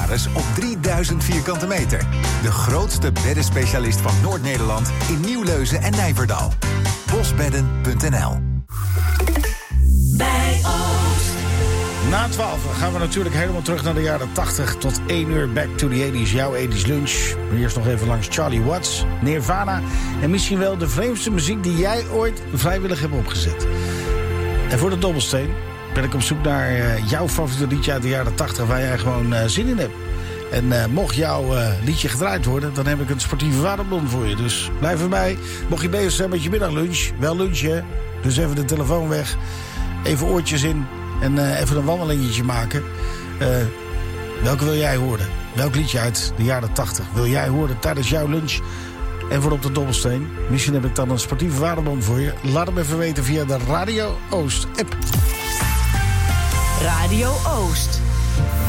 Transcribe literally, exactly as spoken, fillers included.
beddenbares op drieduizend vierkante meter. De grootste beddenspecialist van Noord-Nederland in Nieuwleuzen en Nijverdal. bosbedden punt n l. Bij Oost. Na twaalf gaan we natuurlijk helemaal terug naar de jaren tachtig. Tot één uur back to the eighties, jouw eighties lunch. Eerst nog even langs Charlie Watts, Nirvana. En misschien wel de vreemdste muziek die jij ooit vrijwillig hebt opgezet. En voor de dobbelsteen ben ik op zoek naar uh, jouw favoriete liedje uit de jaren tachtig... waar jij gewoon uh, zin in hebt. En uh, mocht jouw uh, liedje gedraaid worden, dan heb ik een sportieve waterbron voor je. Dus blijf erbij. Mocht je bezig zijn met je middaglunch, wel lunchen. Dus even de telefoon weg, even oortjes in en uh, even een wandelingetje maken. Uh, welke wil jij horen? Welk liedje uit de jaren tachtig wil jij horen tijdens jouw lunch? En voor op de dobbelsteen. Misschien heb ik dan een sportieve waterbron voor je. Laat hem even weten via de Radio Oost app. Radio Oost.